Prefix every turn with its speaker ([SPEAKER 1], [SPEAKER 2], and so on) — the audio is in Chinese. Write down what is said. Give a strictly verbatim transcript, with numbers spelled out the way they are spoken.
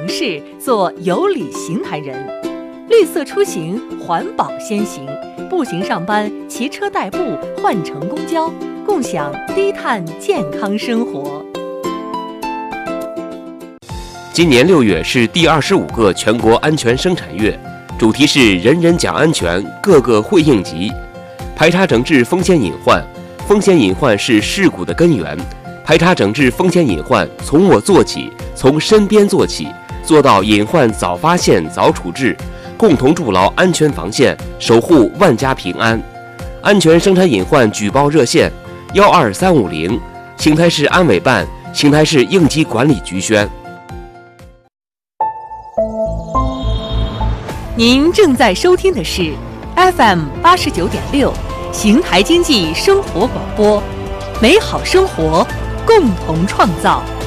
[SPEAKER 1] 城市，做有理邢台人。绿色出行，环保先行，步行上班，骑车代步，换乘公交，共享低碳健康生活。
[SPEAKER 2] 今年六月是第二十五个全国安全生产月，主题是人人讲安全，个个会应急。排查整治风险隐患，风险隐患是事故的根源。排查整治风险隐患，从我做起，从身边做起，做到隐患早发现、早处置，共同筑牢安全防线，守护万家平安。安全生产隐患举报热线：幺二三五零，邢台市安委办、邢台市应急管理局宣。
[SPEAKER 1] 您正在收听的是 F M 八十九点六，邢台经济生活广播，美好生活，共同创造。